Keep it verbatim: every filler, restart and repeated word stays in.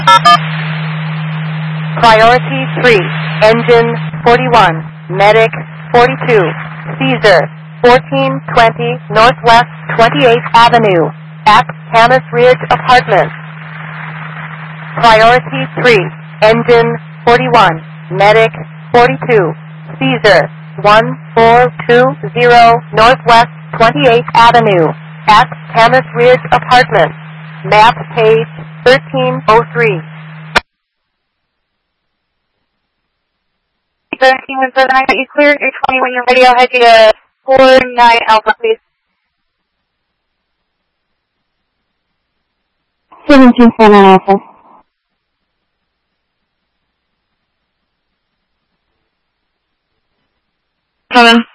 Priority three, engine forty-one, medic forty-two, Caesar fourteen twenty Northwest twenty-eighth Avenue, at Camas Ridge Apartments. Priority three, engine forty-one, medic forty-two, Caesar one four two zero Northwest twenty-eighth Avenue, at Camas Ridge Apartments. Map page thirteen oh three. thirteen one seven nine, you cleared your twenty when you're ready. I'll head you to four nine Alpha, please. seventeen four nine Alpha. Coming.